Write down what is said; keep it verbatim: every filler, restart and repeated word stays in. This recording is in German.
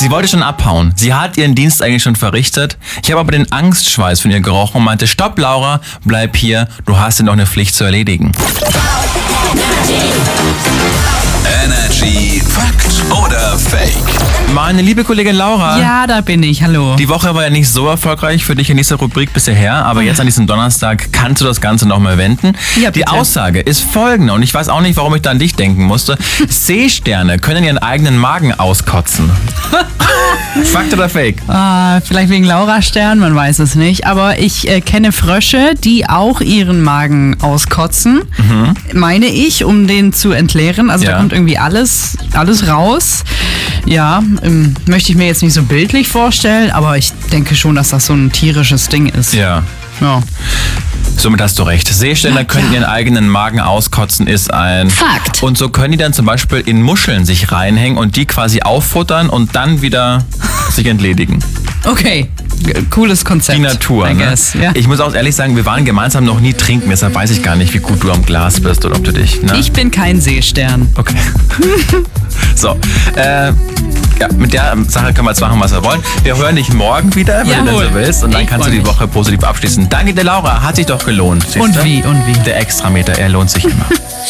Sie wollte schon abhauen. Sie hat ihren Dienst eigentlich schon verrichtet. Ich habe aber den Angstschweiß von ihr gerochen und meinte, stopp Laura, bleib hier, du hast ja noch eine Pflicht zu erledigen. Energy Fakt oder Fake? Meine liebe Kollegin Laura. Ja, da bin ich. Hallo. Die Woche war ja nicht so erfolgreich für dich in dieser Rubrik bisher, aber jetzt an diesem Donnerstag kannst du das Ganze nochmal wenden. Ja, die bitte. Aussage ist folgende und ich weiß auch nicht, warum ich da an dich denken musste. Seesterne können ihren eigenen Magen auskotzen. Fakt oder Fake? Ah, vielleicht wegen Laura Stern, man weiß es nicht. Aber ich äh, kenne Frösche, die auch ihren Magen auskotzen, mhm. meine ich, um den zu entleeren. Also Ja. da kommt irgendwie alles, alles raus. Ja, ähm, möchte ich mir jetzt nicht so bildlich vorstellen, aber ich denke schon, dass das so ein tierisches Ding ist. Ja. Ja. Somit hast du recht. Seesterne Ja, können ja. ihren eigenen Magen auskotzen, ist ein Fakt. Und so können die dann zum Beispiel in Muscheln sich reinhängen und die quasi auffuttern und dann wieder sich entledigen. Okay, G- cooles Konzept. Die Natur, I ne? guess. Ja. Ich muss auch ehrlich sagen, wir waren gemeinsam noch nie trinken, deshalb weiß ich gar nicht, wie gut du am Glas bist oder ob du dich... Ne? Ich bin kein Seestern. Okay. So, äh, ja, mit der Sache können wir jetzt machen, was wir wollen. Wir hören dich morgen wieder, wenn du Jawohl. das so willst. Und dann Ich kannst freu du die mich. Woche positiv abschließen. Danke dir, Laura. Hat sich doch gelohnt. Siehst Und du? wie, und wie. Der Extrameter, er lohnt sich immer.